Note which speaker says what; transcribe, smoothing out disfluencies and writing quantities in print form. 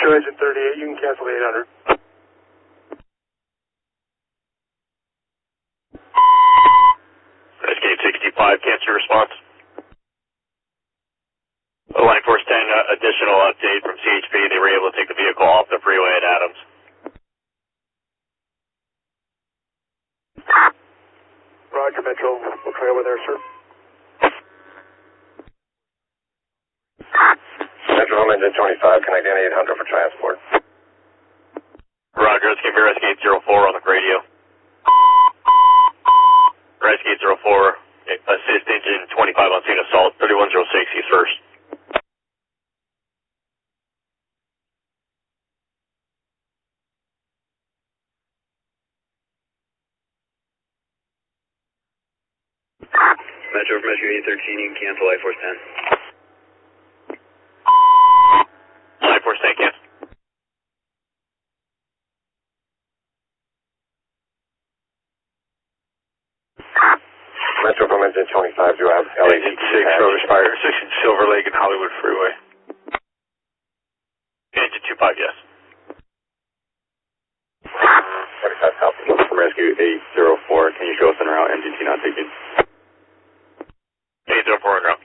Speaker 1: Show engine 38, you can cancel the 800.
Speaker 2: Rescue 65, cancel your response. Line Force 10, additional update from CHP. They were able to take the vehicle off the freeway at Adams.
Speaker 1: Roger, Metro. We'll try over there, sir.
Speaker 3: Metro Home Engine 25, connect in 800 for transport.
Speaker 2: Roger, let's give you Rescue 04 on the radio. Rescue 04, assist engine 25 on scene assault, 3106, he's first.
Speaker 4: Metro from Rescue 813, you can cancel Life Force 10.
Speaker 2: Line Force 10, cancel.
Speaker 3: Metro Home Engine 25, do you have LAD?
Speaker 1: Engine 6, Rover Spire, 6 in Silver Lake and Hollywood Freeway.
Speaker 2: Engine 25, yes.
Speaker 3: 25 copy.
Speaker 4: From Rescue 804, can you show us en route, MGT not taken?
Speaker 2: 804 en route.